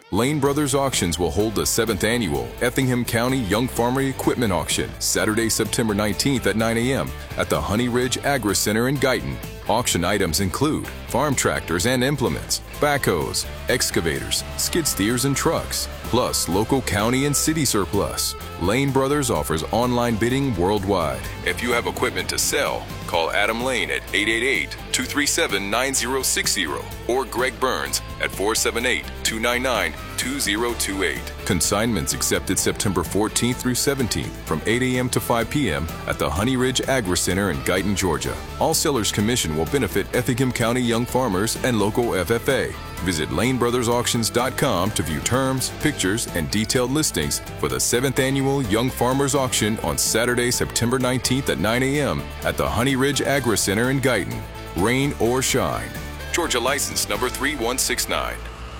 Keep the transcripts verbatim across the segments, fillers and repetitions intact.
Lane Brothers Auctions will hold the seventh Annual Effingham County Young Farmer Equipment Auction, Saturday, September nineteenth at nine a.m. at the Honey Ridge Agri Center in Guyton. Auction items include farm tractors and implements, backhoes, excavators, skid steers and trucks, plus local county and city surplus. Lane Brothers offers online bidding worldwide. If you have equipment to sell, call Adam Lane at eight eight eight, two three seven, nine zero six zero or Greg Burns at four seven eight, two nine nine, two zero two eight. Consignments accepted September fourteenth through seventeenth from eight a.m. to five p.m. at the Honey Ridge Agri Center in Guyton, Georgia. All sellers' commission will benefit Effingham County young farmers and local F F A. Visit lane brothers auctions dot com to view terms, pictures, and detailed listings for the seventh Annual Young Farmers Auction on Saturday, September nineteenth at nine a.m. at the Honey Ridge Agri Center in Guyton. Rain or shine. Georgia license number three one six nine.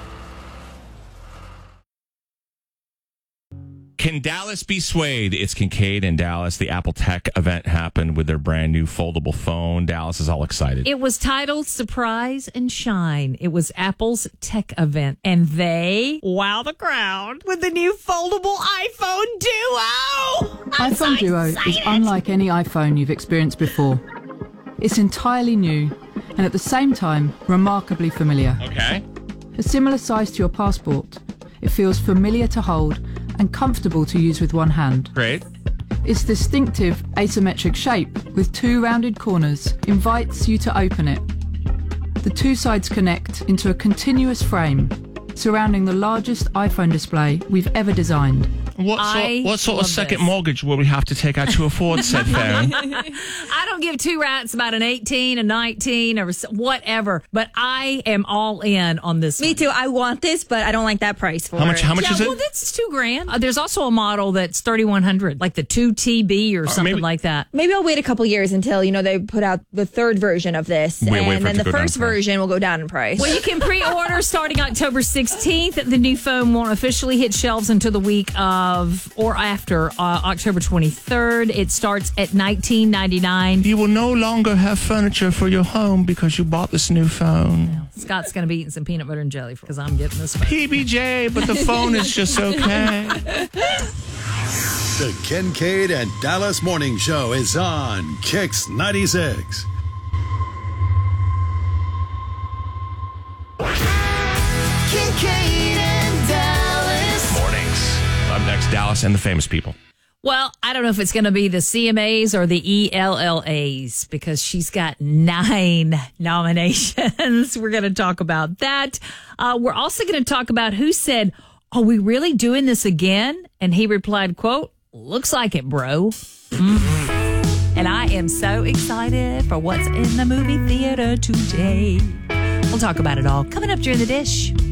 Can Dallas be swayed? It's Kincaid in Dallas. The Apple Tech event happened with their brand new foldable phone. Dallas is all excited. It was titled Surprise and Shine. It was Apple's tech event, and they wow the crowd with the new foldable iPhone Duo. I'm iPhone so Duo excited. is unlike any iPhone you've experienced before. It's entirely new and at the same time remarkably familiar. Okay. A similar size to your passport, it feels familiar to hold and comfortable to use with one hand. Great. Its distinctive asymmetric shape with two rounded corners invites you to open it. The two sides connect into a continuous frame surrounding the largest iPhone display we've ever designed. What I sort, what sort of love second this. mortgage will we have to take out to afford said phone? I don't give two rats about an eighteen, a nineteen, or whatever, but I am all in on this Me one. too. I want this, but I don't like that price for How much? it. How much yeah, is it? well, that's two grand. Uh, there's also a model that's thirty-one hundred, like the two T B or something maybe- like that. Maybe I'll wait a couple years until, you know, they put out the third version of this. Wait, and wait for it then to the go down first in price. version will go down in price. Well, you can pre-order starting October sixteenth. The new phone won't officially hit shelves until the week of or after uh, October twenty-third. It starts at nineteen ninety-nine. You will no longer have furniture for your home because you bought this new phone. Scott's going to be eating some peanut butter and jelly because I'm getting this phone. P B J, but the phone is just okay. The Kincaid and Dallas Morning Show is on Kix ninety-six. Kincaid and Dallas. Mornings. Up next, Dallas and the famous people. Well, I don't know if it's going to be the C M As or the E L L As because she's got nine nominations. We're going to talk about that. Uh, we're also going to talk about who said, "Are we really doing this again?" And he replied, quote, "Looks like it, bro." Mm. And I am so excited for what's in the movie theater today. We'll talk about it all coming up during the dish.